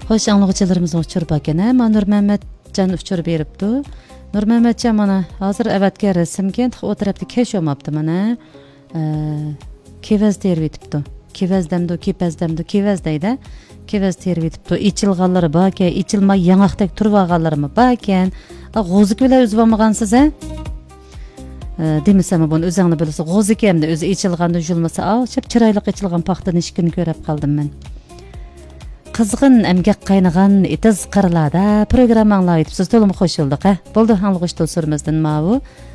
Hoş anlıqçılarımız uçur bakana, ma Nur Mehmetcan uçur beripdi. Nur Mehmetcan mana hazır evatga resimken o tarafda keş olmapti mana. Kevaz tervetipdi. Kevaz deydi. Kevaz tervetipdi. İçilganlari bar ekan, içilmay yangaqdek turib olganlarimi bar ekan. G'o'zik bilan o'zib olmagansiz a? Demisam buni o'zingni bilasiz. G'o'zik hamda o'zi içilganda julmasa, chap chiroyli içilgan paxtani ishkini ko'rib qoldim men. Qizg'in emgak qaynagan etiz qirlarda programmanglar aytibsiz, to'liq qo'shildik a. Bo'ldi, hangliqishdan so'rimizdan ma bu.